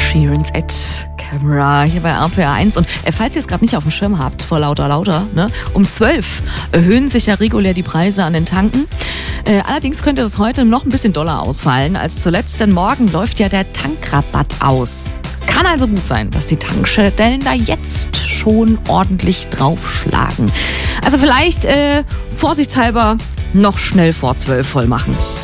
Sheerans at Camera hier bei RPR1. Und falls ihr es gerade nicht auf dem Schirm habt, vor lauter, ne, um 12 erhöhen sich ja regulär die Preise an den Tanken. Allerdings könnte das heute noch ein bisschen doller ausfallen als zuletzt, denn morgen läuft ja der Tankrabatt aus. Kann also gut sein, dass die Tankstellen da jetzt schon ordentlich draufschlagen. Also vielleicht vorsichtshalber noch schnell vor 12 voll machen.